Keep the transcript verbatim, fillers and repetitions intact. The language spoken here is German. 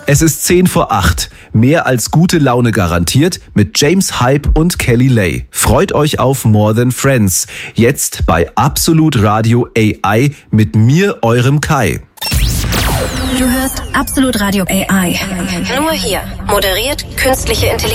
Es ist zehn vor acht. Mehr als gute Laune garantiert mit James Hype und Kelly Lay. Freut euch auf More Than Friends. Jetzt bei Absolut Radio A I mit mir, eurem Kai. Du hörst Absolut Radio A I. Nur hier. Moderiert künstliche Intelligenz.